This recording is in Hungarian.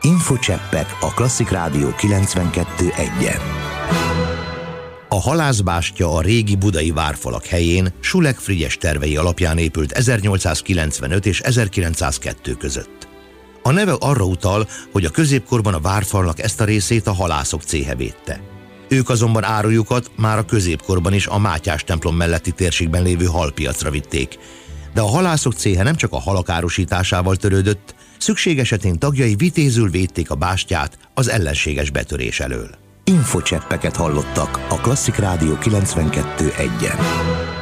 Infocseppek a Klasszik Rádió 92.1-en. A halászbástya a régi budai várfalak helyén Schulek Frigyes tervei alapján épült 1895 és 1902 között. A neve arra utal, hogy a középkorban a várfalnak ezt a részét a halászok céhe védte. Ők azonban árujukat már a középkorban is a Mátyás templom melletti térségben lévő halpiacra vitték. De a halászok céhe nem csak a halak árusításával törődött, szükség esetén tagjai vitézül védték a bástyát az ellenséges betörés elől. Infocseppeket hallottak a Klasszik Rádió 92.1-en.